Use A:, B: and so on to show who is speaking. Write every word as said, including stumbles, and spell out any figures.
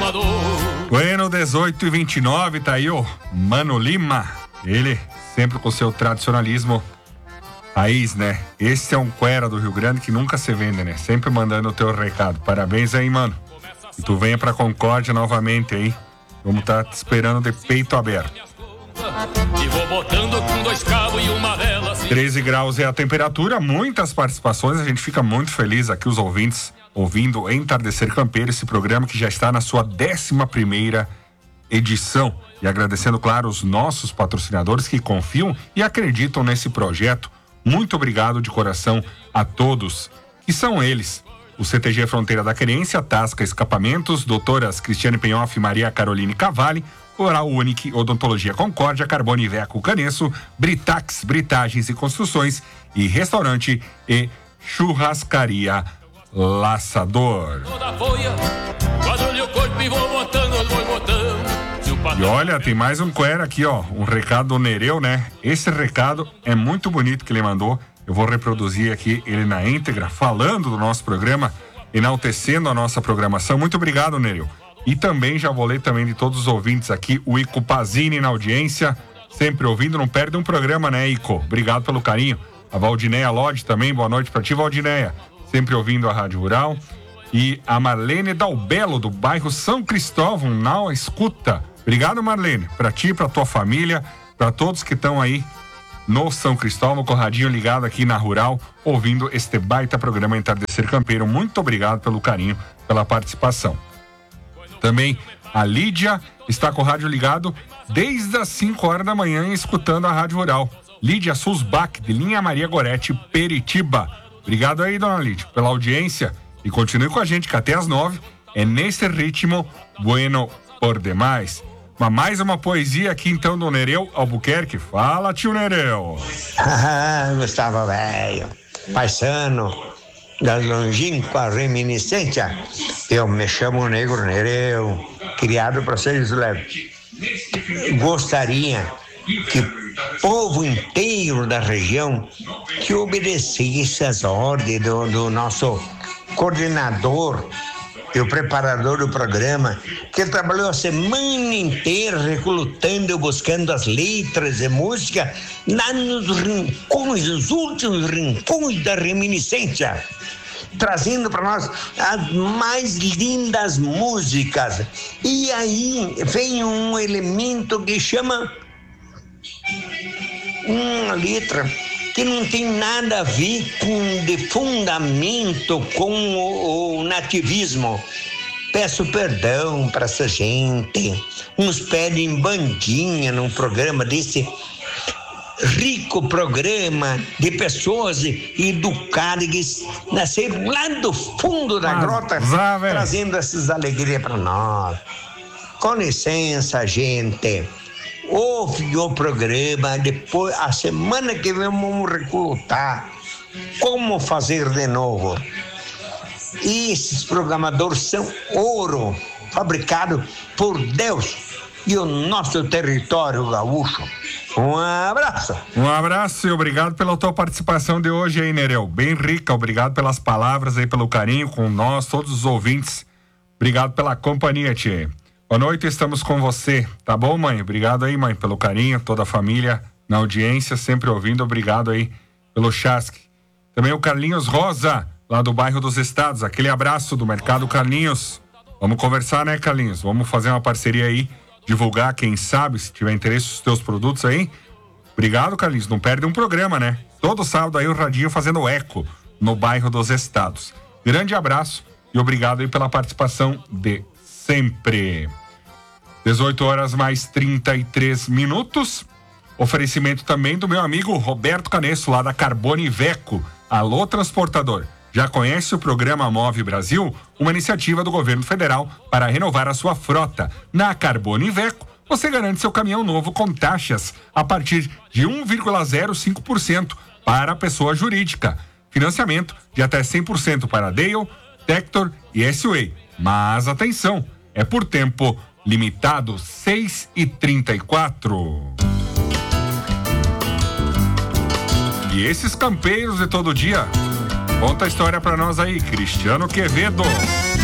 A: domador.
B: Bueno, dezoito e vinte e nove, tá aí o Mano Lima. Ele sempre com seu tradicionalismo raiz, né? Esse é um cuera do Rio Grande que nunca se vende, né? Sempre mandando o teu recado. Parabéns aí, mano. E tu venha pra Concórdia novamente aí. Vamos estar tá te esperando de peito aberto.
A: E vou botando com dois cabos e uma vela.
B: treze graus é a temperatura, muitas participações, a gente fica muito feliz aqui, os ouvintes, ouvindo Entardecer Campeiro, esse programa que já está na sua décima primeira edição. E agradecendo, claro, os nossos patrocinadores que confiam e acreditam nesse projeto. Muito obrigado de coração a todos, que são eles: o C T G Fronteira da Querência, Tasca Escapamentos, doutoras Cristiane Penhoff e Maria Caroline Cavalli, Oral Unique, Odontologia Concórdia, Carbone Veco Canesso, Britax, Britagens e Construções e Restaurante e Churrascaria Laçador. E olha, tem mais um cuera aqui, ó, um recado do Nereu, né? Esse recado é muito bonito que ele mandou. Eu vou reproduzir aqui ele na íntegra, falando do nosso programa, enaltecendo a nossa programação. Muito obrigado, Nereu. E também já vou ler também de todos os ouvintes aqui, o Ico Pazini na audiência, sempre ouvindo, não perde um programa, né, Ico? Obrigado pelo carinho. A Valdineia Lodge também, boa noite pra ti, Valdineia. Sempre ouvindo a Rádio Rural. E a Marlene Dalbelo, do bairro São Cristóvão, na escuta. Obrigado, Marlene, pra ti, pra tua família, pra todos que estão aí no São Cristóvão, com o radinho ligado aqui na Rural, ouvindo este baita programa Entardecer Campeiro. Muito obrigado pelo carinho, pela participação. Também a Lídia está com o rádio ligado desde as cinco horas da manhã, escutando a Rádio Rural. Lídia Susbach, de Linha Maria Gorete, Peritiba. Obrigado aí, dona Lídia, pela audiência. E continue com a gente, que até as nove é nesse ritmo bueno por demais. Mas mais uma poesia aqui então do Nereu Albuquerque. Fala, tio Nereu.
C: Ah, Gustavo velho, paisano da longínqua reminiscência. Eu me chamo Negro Nereu, criado para seres leves. Gostaria que o povo inteiro da região que obedecesse às ordens do, do nosso coordenador e o preparador do programa, que trabalhou a semana inteira recrutando, buscando as letras e música lá nos rincões, nos últimos rincões da reminiscência, trazendo para nós as mais lindas músicas. E aí vem um elemento que chama uma letra que não tem nada a ver com de fundamento com o, o nativismo. Peço perdão para essa gente. Uns pedem bandinha num programa desse rico programa de pessoas educadas que nasceram lá do fundo da grota, trazendo essas alegrias para nós. Com licença, gente. Ouve o programa, depois, a semana que vem vamos recrutar como fazer de novo. Esses programadores são ouro, fabricado por Deus e o nosso território gaúcho. Um abraço.
B: Um abraço e obrigado pela tua participação de hoje aí, Nereu. Bem rica, obrigado pelas palavras aí, pelo carinho com nós, todos os ouvintes. Obrigado pela companhia, tia. Boa noite, estamos com você. Tá bom, mãe? Obrigado aí, mãe, pelo carinho, toda a família na audiência, sempre ouvindo. Obrigado aí pelo chasque. Também o Carlinhos Rosa, lá do bairro dos Estados. Aquele abraço do Mercado Carlinhos. Vamos conversar, né, Carlinhos? Vamos fazer uma parceria aí, divulgar, quem sabe, se tiver interesse nos teus produtos aí. Obrigado, Carlinhos. Não perde um programa, né? Todo sábado aí o radinho fazendo eco no bairro dos Estados. Grande abraço e obrigado aí pela participação de sempre. dezoito horas mais trinta e três minutos. Oferecimento também do meu amigo Roberto Canesso, lá da Carbone Veco. Alô, transportador. Já conhece o programa Move Brasil? Uma iniciativa do governo federal para renovar a sua frota. Na Carbone Veco, você garante seu caminhão novo com taxas a partir de um vírgula zero cinco por cento para a pessoa jurídica. Financiamento de até cem por cento para Dale, Tector e S-Way. Mas atenção! É por tempo limitado, seis e trinta e quatro. E esses campeiros de todo dia, conta a história pra nós aí, Cristiano Quevedo.